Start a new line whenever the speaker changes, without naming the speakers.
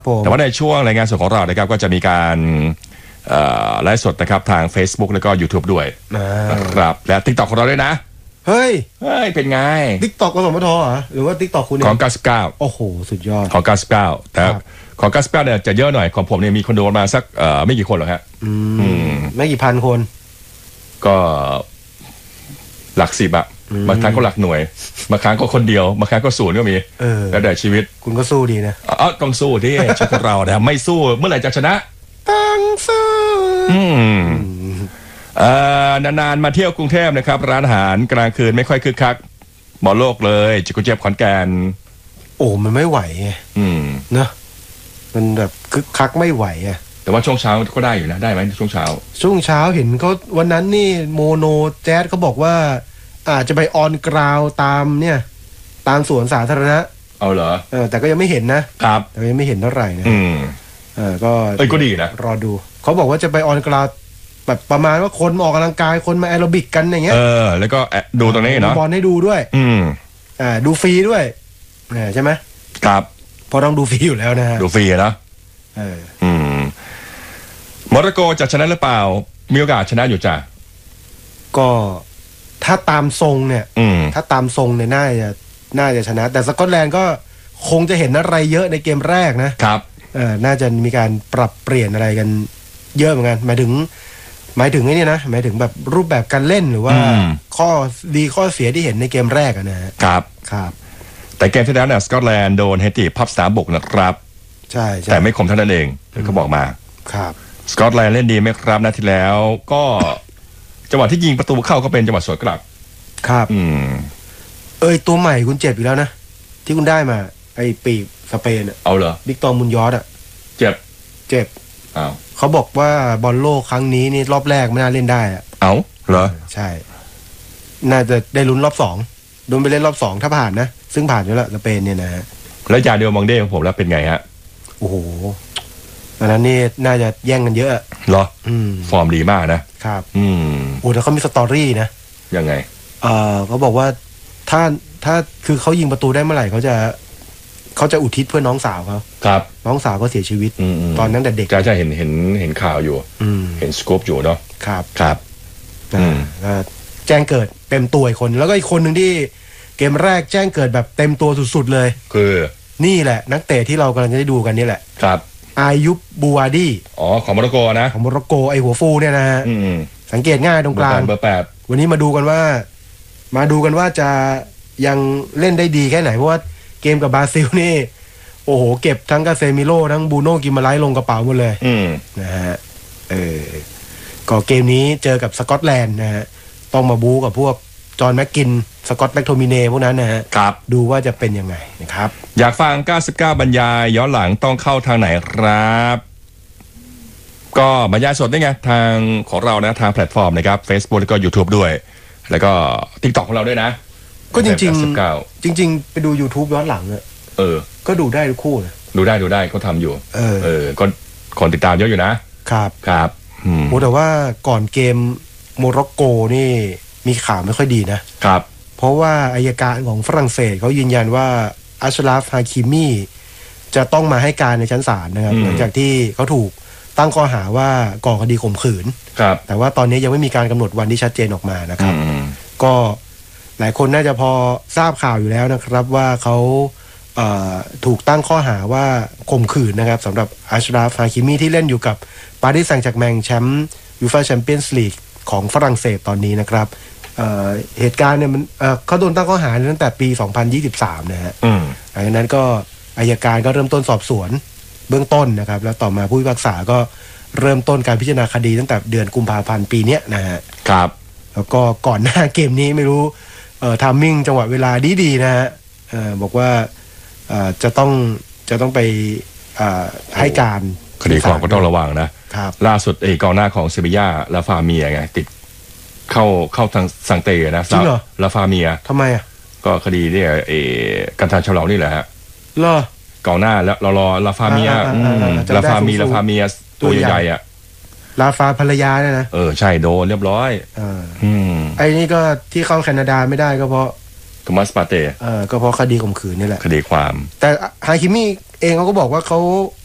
แต่ว่าในช่วงรายงานสดของเรานะครับก็จะมีการไลฟ์สดนะครับทาง Facebook แล้วก็ YouTube ด้วยนะครับและ TikTok ของเราด้วยนะ
เฮ้ย
เป็นไง
TikTok กสมทเหรอหรือว่า TikTok คุณ
ของ99
โอ้โหสุดยอด
ของ99แต่ของ99เนี่ยจะเยอะหน่อยของผมเนี่ยมีคนดูประมาณสักไม่กี่คนหรอกฮะ
ไม่กี่พันคน
ก็หลัก10อะบางครั้งก็หลักหน่วยบางครั้งก็คนเดียวบางครั้งก็ศูนย์ก็มีแล้วแต่ชีวิต
คุณก็สู้ดีนะ
ต้องสู้ที่ชีวิตเราเนี่ยไม่สู้เมื่อไหร่จะชนะ
ต้องสู้
นานๆมาเที่ยวกรุงเทพนะครับร้านอาหารกลางคืนไม่ค่อยคึกคักหมอโลกเลยจิกุเจ็บขอนแก่น
มันไม่ไหวไงเนอะมันแบบคึกคักไม่ไหวอ่ะ
แต่ว่าช่วงเช้าก็ได้อยู่นะได้ไหมช่วงเช้า
เห็นเขาวันนั้นนี่โมโนแจ๊สเขาบอกว่าอาจจะไปออนกราวตามสวนสาธารณะ
เอาเหรอ
แต่ก็ยังไม่เห็นนะครับแต่ยังไม่เห็นเท่าไหร่นะ
ก็ดีนะ
รอดูเขาบอกว่าจะไปออนกราวแบบประมาณว่าคนมาออกกำลังกายคนมาแอโรบิกกันอย่างเงี้ย
แล้วก็ดูตรงนี้เนาะ
บอลให้ดูด้วยดูฟรีด้วยใช่ไหม
ครับ
พอต้องดูฟรีอยู่แล้วนะฮะ
ดูฟรีนะโมร็อกโกจะชนะหรือเปล่ามีโอกาสชนะอยู่จ้ะ
ก็ถ้าตามทรงเนี่ยถ้าตามทรงเนี่ยน่าจะชนะแต่สกอตแลนด์ก็คงจะเห็นอะไรเยอะในเกมแรกนะครับน่าจะมีการปรับเปลี่ยนอะไรกันเยอะเหมือนกันหมายถึงไอ้นี่นะหมายถึงแบบรูปแบบการเล่นหรือว่าข้อดีข้อเสียที่เห็นในเกมแรก
นะครับแต่เกมที่แล้วเนี่ยสกอตแลนด์โดนเฮติพับ3 บุกนะครับ
ใช่
แต่ไม่คมเท่านั้นเองเขาบอกมา
ครับ
สกอตแลนด์เล่นดีไหมครับนัดที่แล้วก็จังหวะที่ยิงประตูเข้าก็เป็นจังหวะสวนกลับ
ครับตัวใหม่คุณเจ็บอีกแล้วนะที่คุณได้มาไอ้ปีกสเปน
เอาเหรอ
บิ๊กตอมมุนยอส
เจ็บ
เขาบอกว่าบอลโลกครั้งนี้นี่รอบแรกไม่น่าเล่นได้
เหรอ
ใช่น่าจะได้ลุ้นรอบ2โดนไปเล่นรอบ2ถ้าผ่านนะซึ่งผ่านอยู่แล้วสเปนเนี่ยนะฮะ
แล้วยาเดียวมองเด้ของผมแล้วเป็นไงฮะ
โอ้โหอันนั้นนี่น่าจะแย่งกันเยอะ
เหรอฟอร์มดีมากนะครับ
แล้วเขามีสตอรี่นะ
ยังไง
เขาบอกว่าถ้าคือเขายิงประตูได้เมื่อไหร่เขาจะอุทิศเพื่อน้องสาวเขา
ครับ
น้องสาวก็เสียชีวิตตอนนั้นแต่เด็ก
จะเห็นข่าวอยู่เห็นสกู๊ปอยู่เนาะ
ครับแจ้งเกิดเต็มตัวอีกคนแล้วก็อีกคนหนึ่งที่เกมแรกแจ้งเกิดแบบเต็มตัวสุดๆเลย
คือ
นี่แหละนักเตะที่เรากำลังจะได้ดูกันนี่แหละ
ครับ
อายุบบูวาดี
ของโมร็อกโกนะ
ของโมร็อกโกไอหัวฟูเนี่ยนะฮะสังเกตง่ายตรงกลาง
เบอร์8
วันนี้มาดูกันว่าจะยังเล่นได้ดีแค่ไหนเพราะว่าเกมกับบราซิลนี่โอ้โหเก็บทั้งกาเซมิโร่ทั้งบูโน่กิมาไลลงกระเป๋าหมดเลยนะฮะก็เกมนี้เจอกับสกอตแลนด์นะฮะต้องมาบู๊กับพวกจอห์นแม็กกินสกอตแม็กโทมิเน่พวกนั้นนะฮะดูว่าจะเป็นยังไงนะครับ
อยากฟัง99บรรยายย้อนหลังต้องเข้าทางไหนครับก็บรรยายสดได้ไงทางของเรานะทางแพลตฟอร์มนะครับ Facebook แล้วก็ YouTube ด้วยแล้วก็ TikTok ของเราด้วยนะ
ก็จริงๆไปดู YouTube ย้อนหลังก็ดูได้ทุกคู่นะ
ดูได้เขาทำอยู่ก็คนติดตามเยอะอยู่นะครับ
แต่ว่าก่อนเกมโมร็อกโกนี่มีข่าวไม่ค่อยดี
นะครับ
เพราะว่าอัยการของฝรั่งเศสเขายืนยันว่าอัชราฟ ฮาคิมีจะต้องมาให้การในชั้นศาลนะครับหลังจากที่เขาถูกตั้งข้อหาว่าก่อคดีข่มขืนแต่ว่าตอนนี้ยังไม่มีการกำหนดวันที่ชัดเจนออกมานะครับก็หลายคนน่าจะพอทราบข่าวอยู่แล้วนะครับว่าเขาถูกตั้งข้อหาว่าข่มขืนนะครับสำหรับอัชราฟ ฮาคิมีที่เล่นอยู่กับปารีสแซงต์แชร์กแมงแชมป์ยูฟ่าแชมเปี้ยนส์ลีกของฝรั่งเศสตอนนี้นะครับเหตุการณ์เนี่ยมันเขาโดนตั้งข้อหาตั้งแต่ปี 2023 นะฮะหลังจากนั้นก็อัยการก็เริ่มต้นสอบสวนเบื้องต้นนะครับแล้วต่อมาผู้พิพากษาก็เริ่มต้นการพิจารณาคดีตั้งแต่เดือนกุมภาพันธ์ปีนี้นะฮะ
ครับ
แล้วก็ก่อนหน้าเกมนี้ไม่รู้ทัมมิ่งจังหวะเวลาดีๆนะฮะบอกว่าจะต้องไปให้การ
คดีความก็ต้องระวังนะครับล่าสุดกองหน้าของเซบีย่าลาฟาเมียไงติดเข้าทางสังเตนะ
จริงเหรอ
ลาฟาเมีย
ทำไม
ก็คดีเนี่ยกันทานฉลองนี่แหละฮะ
เหร
อกองหน้าแล้วรอลาฟาเมียลาฟาเมียตัวใหญ่
ลาฟาภรรยาเนี่ยนะ
ใช่โดนเรียบร้อย
ไอ้นี่ก็ที่เข้าแคนาดาไม่ได้ก็เพราะ
โทมัสปาเต้
ก็เพราะคดีข่มขืนนี่แหละ
คดีความ
แต่ฮาคิมิเองเขาก็บอกว่าเขา